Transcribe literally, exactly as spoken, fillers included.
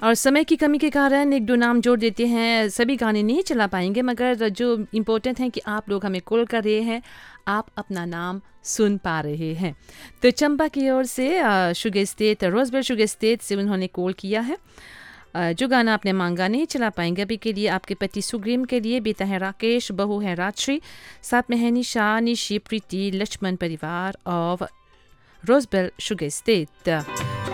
और समय की कमी के कारण एक दो नाम जोड़ देते हैं, सभी गाने नहीं चला पाएंगे, मगर जो इम्पोर्टेंट है कि आप लोग हमें कॉल कर रहे हैं, आप अपना नाम सुन पा रहे हैं। तो चंपा की ओर से अ, शुगर स्टेट रोजबेल शुगर स्टेट से उन्होंने कॉल किया है। अ, जो गाना आपने मांगा नहीं चला पाएंगे अभी के लिए, आपके पति सुग्रीम के लिए, बेटा है राकेश, बहू है राजश्री, साथ में है निशा, निशी, प्रीति, लक्ष्मण परिवार और रोजबेल शुगर स्टेट।